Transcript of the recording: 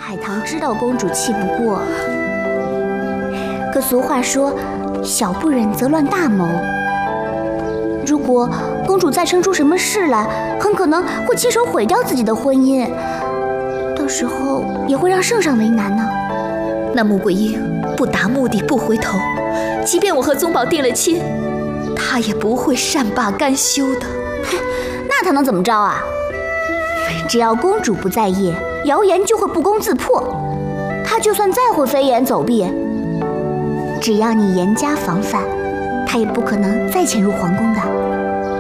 海棠知道公主气不过，可俗话说，小不忍则乱大谋。如果公主再生出什么事来，很可能会亲手毁掉自己的婚姻，到时候也会让圣上为难呢。 那穆桂英不达目的不回头，即便我和宗保定了亲，她也不会善罢甘休的。 那她能怎么着啊？只要公主不在意，谣言就会不攻自破。她就算再会飞檐走壁，只要你严加防范，她也不可能再潜入皇宫的。